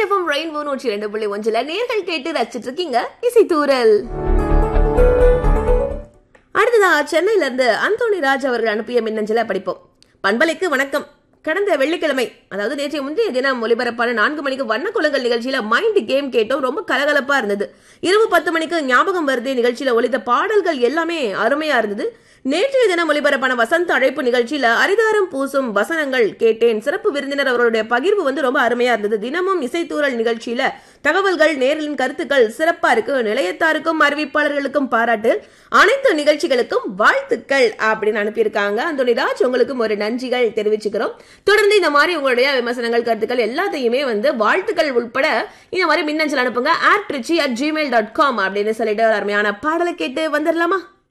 FM rainbow 102.1 நேர்கள் கேட்டு ரசிச்சிட்டு இருக்கீங்க இசைத்தூரல். அடுத்ததா சென்னையில இருந்து அந்தோணி ராஜ் அவர்கள் அனுப்பிய மின்னஞ்சலை படிப்போம். பண்பலைக்கு வணக்கம். கடந்த வெள்ளிக்கிழமை, அதாவது நேற்றைய முந்தைய தினம் ஒலிபரப்பான 4 மணிக்கு வண்ணக்குலங்கள் நிகழ்ச்சியில மைண்ட் கேம் கேட்டோம். ரொம்ப கலகலப்பா இருந்தது. இரவு 10 மணிக்கு ஞாபகம் வருது நிகழ்ச்சியில ஒலித்த பாடல்கள் எல்லாமே அருமையா இருந்தது. நேற்றைய தினம் ஒலிபரப்பான வசந்த அழைப்பு நிகழ்ச்சியில அரிதாரம் பூசும் வசனங்கள் கேட்டேன். சிறப்பு விருந்தினர் அவருடைய பகிர்வு ரொம்ப அருமையா இருந்தது. தினமும் இசைத்தூரல் நிகழ்ச்சியில தகவல்கள், நேரின் கருத்துக்கள் சிறப்பா இருக்கு. நிலையத்தாருக்கும் அறிவிப்பாளர்களுக்கும் பாராட்டு, அனைத்து நிகழ்ச்சிகளுக்கும் வாழ்த்துக்கள் அப்படின்னு அனுப்பியிருக்காங்க. அந்தோணி ராஜ், உங்களுக்கும் ஒரு நன்றிகள் தெரிவிச்சுக்கிறோம். தொடர்ந்து இந்த மாதிரி உங்களுடைய விமர்சனங்கள், கருத்துக்கள் எல்லாத்தையுமே வாழ்த்துக்கள் உட்பட இந்த மாதிரி மின்னஞ்சல் அனுப்புங்க. @trichy@gmail.com அப்படின்னு சொல்லிட்டு அருமையான பாடலை கேட்டு வந்துடலாமா?